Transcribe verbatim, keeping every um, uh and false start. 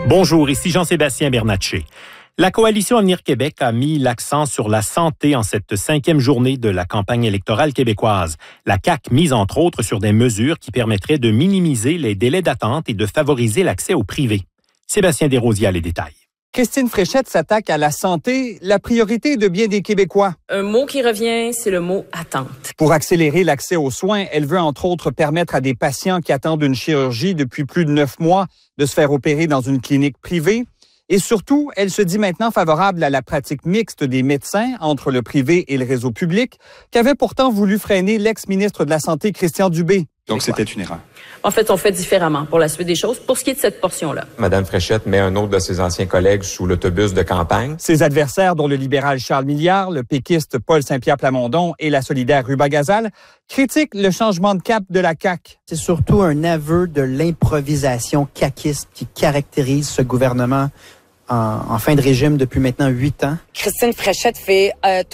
Bonjour, ici Jean-Sébastien Bernatchez. La Coalition Avenir Québec a mis l'accent sur la santé en cette cinquième journée de la campagne électorale québécoise. La C A Q mise entre autres sur des mesures qui permettraient de minimiser les délais d'attente et de favoriser l'accès au privé. Sébastien Desrosiers a les détails. Christine Fréchette s'attaque à la santé, la priorité de bien des Québécois. Un mot qui revient, c'est le mot « attente ». Pour accélérer l'accès aux soins, elle veut entre autres permettre à des patients qui attendent une chirurgie depuis plus de neuf mois de se faire opérer dans une clinique privée. Et surtout, elle se dit maintenant favorable à la pratique mixte des médecins entre le privé et le réseau public, qu'avait pourtant voulu freiner l'ex-ministre de la Santé, Christian Dubé. Donc, c'était une erreur. En fait, on fait différemment pour la suite des choses. Pour ce qui est de cette portion-là. Madame Fréchette met un autre de ses anciens collègues sous l'autobus de campagne. Ses adversaires, dont le libéral Charles Milliard, le péquiste Paul Saint-Pierre Plamondon et la solidaire Ruba Gazal, critiquent le changement de cap de la C A Q. C'est surtout un aveu de l'improvisation caquiste qui caractérise ce gouvernement en, en fin de régime depuis maintenant huit ans. Christine Fréchette fait euh,